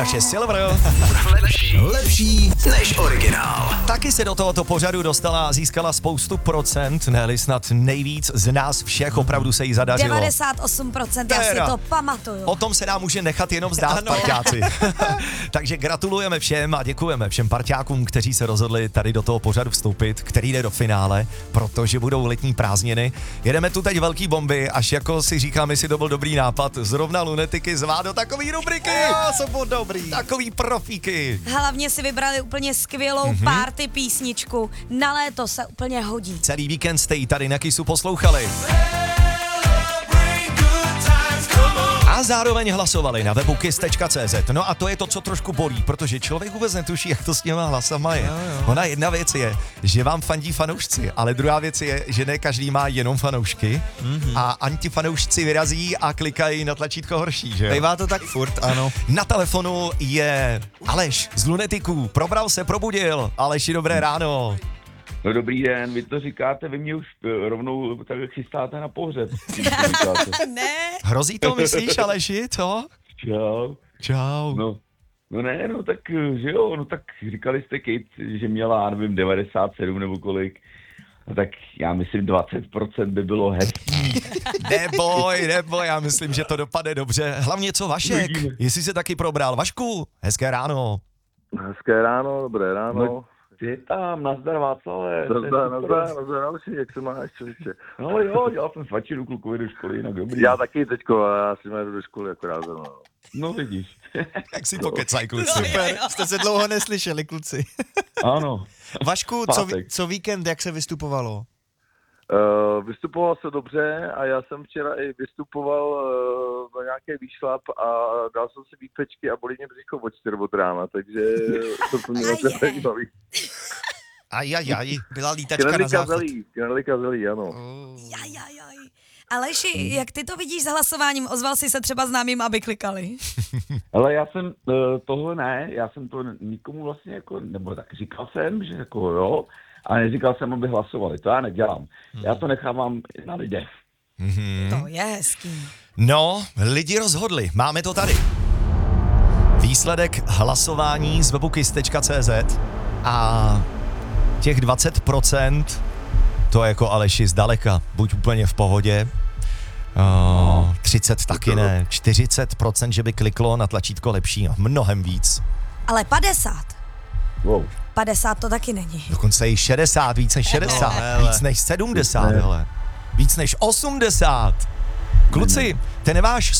naše Silver. Lepší než originál. Taky se do tohoto pořadu dostala a získala spoustu procent, ne-li snad nejvíc z nás všech, opravdu se jí zadařilo. 98%, já si to pamatuju. O tom se nám může nechat jenom zdát, parťáci. Takže gratulujeme všem a děkujeme všem parťákům, kteří se rozhodli tady do toho pořadu vstoupit, který jde do finále, protože budou letní prázdniny. Jedeme tu teď velký bomby, až jako si říkám, jestli to byl dobrý nápad, zrovna lunetiky zvát do takový rubriky. Jsou dobrý. Takový profíky. Hlavně si vybrali úplně skvělou party písničku. Na léto se úplně hodí. Celý víkend jste ji tady na Kissu poslouchali. A zároveň hlasovali na webu kiss.cz. No a to je to, co trošku bolí, protože člověk vůbec netuší, jak to s těma hlasama je. Ona jedna věc je, že vám fandí fanoušci, ale druhá věc je, že ne každý má jenom fanoušky a antifanoušci vyrazí a klikají na tlačítko horší, že jo? Bývá to tak furt, ano. Na telefonu je Aleš z Lunetiků. Probral se, probudil. Aleši, dobré ráno. No dobrý den, vy to říkáte, vy mě už rovnou tak chystáte na pohřeb. Ne. Hrozí to, myslíš, Aleši, co? Čau. Čau. No ne, no tak, že jo, no tak říkali jste Kate, že měla, já nevím, 97 nebo kolik. No tak já myslím 20% by bylo hezký. Neboj, já myslím, že to dopadne dobře. Hlavně co Vašek, jestli se taky probral. Vašku, hezké ráno. Hezké ráno, dobré ráno. No, ty tam, nazdar Václave. Nazdar, jak se máš, člověče? No jo, dělal jsem svačinu klukovi do školy, jinak dobrý. Já taky teďko, já si jdu do školy akorát zrovna. No vidíš. Jak si pokecaj, kluci. Super, jste se dlouho neslyšeli, kluci. Ano. Vašku, co víkend, jak se vystupovalo? Vystupoval se dobře a já jsem včera i vystupoval na nějaký výšlap a dal jsem si výpečky a bolí mě břicho od 4 od rána, takže to pro mě vlastně zajímavý. Ajajaj. Byla lítačka na záchod. Knedlíka zelí, ano. Jajajaj. Aleši, jak ty to vidíš s hlasováním? Ozval jsi se třeba známým, aby klikali? Ale já jsem tohle ne, já jsem to nikomu vlastně jako, nebo tak říkal jsem, že jako jo, ale neříkal jsem, aby hlasovali, to já nedělám. Já to nechávám na lidech. To je hezký. No, lidi rozhodli, máme to tady. Výsledek hlasování z webu kiss.cz a těch 20% to jako Aleši zdaleka, buď úplně v pohodě, 30 taky ne, 40%, že by kliklo na tlačítko lepší, no, mnohem víc. Ale 50. Wow. 50 to taky není. Dokonce i 60, víc než 60, víc než 70, hele. Víc než 80. Kluci, ten váš